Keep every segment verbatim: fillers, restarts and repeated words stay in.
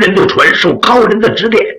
人的传授，高人的指点。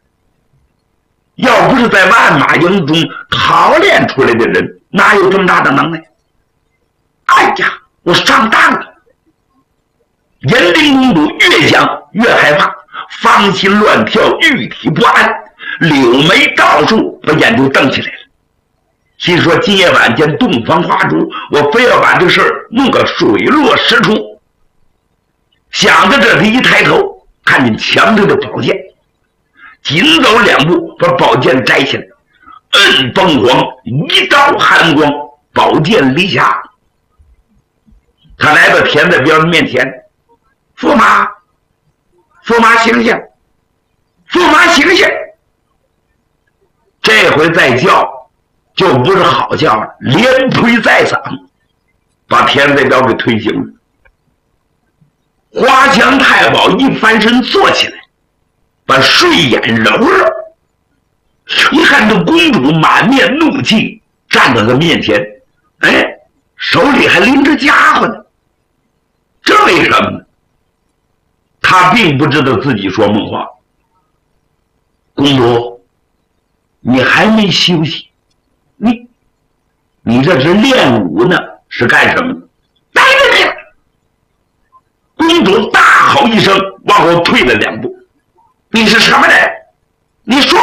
要不是在万马营中淘练出来的人，哪有这么大的能耐？哎呀，我上当了！延陵公主越想越害怕，芳心乱跳，玉体不安，柳眉倒竖，把眼睛瞪起来了。心说今夜晚间洞房花烛，我非要把这事儿弄个水落石出。想到这里，一抬头看见墙上的宝剑，紧走两步把宝剑摘下来，摁凤凰，一道寒光，宝剑离匣。他来到田在彪面前，驸马，驸马醒醒，驸马醒醒！这回再叫就不是好叫了，连推再搡，把田在彪给推醒了。花墙太保一翻身坐起来，把睡眼揉揉，一看这公主满面怒气站在他面前，哎，手里还拎着家伙呢。这为什么呢？他并不知道自己说梦话。公主，你还没休息，你你这是练武呢，是干什么呢？待着你！公主大吼一声，往后退了两步。你是什么人？你说，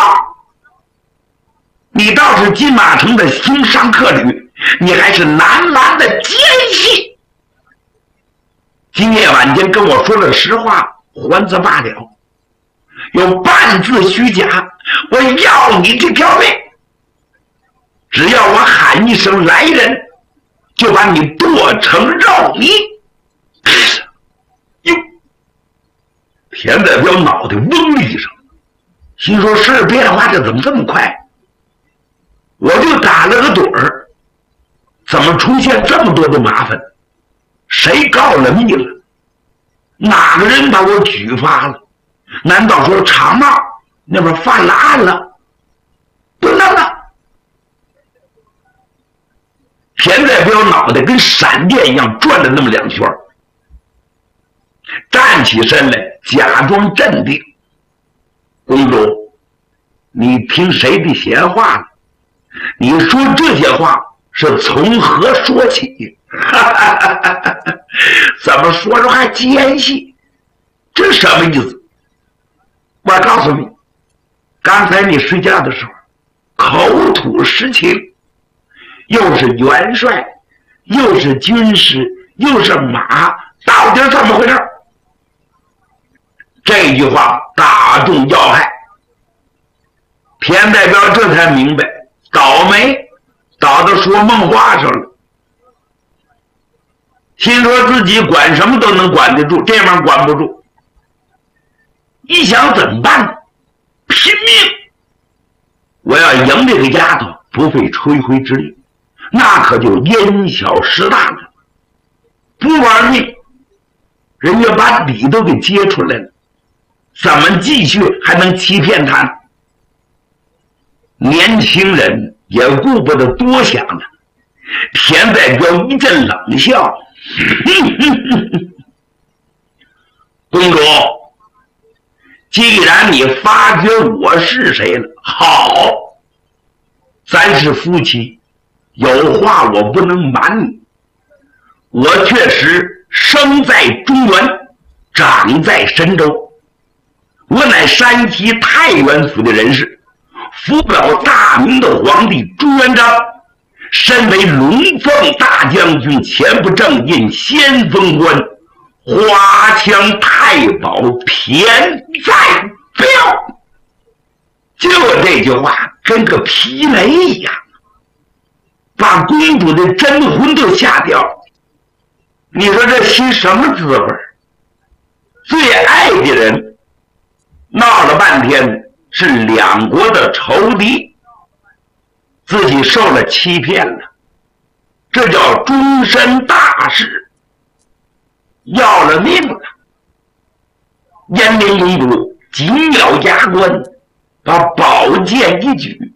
你倒是金马城的新商客旅，你还是南兰的奸细。今夜晚间跟我说了实话，还则罢了，有半字虚假，我要你这条命！只要我喊一声来人，就把你剁成肉泥！哟，田代彪脑袋嗡一声，心说事变化这怎么这么快？我就打了个盹儿，怎么出现这么多的麻烦？谁告了密了？哪个人把我举发了？难道说长茂那边犯了案了？不能了！田代彪脑袋跟闪电一样转了那么两圈，站起身来，假装镇定。公主，你听谁的闲话了？你说这些话是从何说起？怎么说着还奸细？这什么意思？我告诉你，刚才你睡觉的时候口吐实情，又是元帅，又是军师，又是马，到底怎么回事？这句话打中要害，田代彪这才明白，倒霉倒到说梦话上了。心说自己管什么都能管得住，这玩意儿管不住。一想怎么办呢？拼命！我要赢这个丫头，不费吹灰之力，那可就因小失大了。不玩命，人家把理都给揭出来了，怎么继续还能欺骗他呢？年轻人也顾不得多想了。田代彪一阵冷笑，公主，既然你发觉我是谁了，好，咱是夫妻，有话我不能瞒你。我确实生在中原，长在神州，我乃山西太原府的人士，辅表大明的皇帝朱元璋，身为龙凤大将军，前不正印先锋官，花枪太保田在彪。就这句话跟个霹雷一样，把公主的真魂都吓掉。你说这心什么滋味？最爱的人闹了半天是两国的仇敌，自己受了欺骗了，这叫终身大事，要了命了。延陵公主紧咬牙关，把宝剑一举，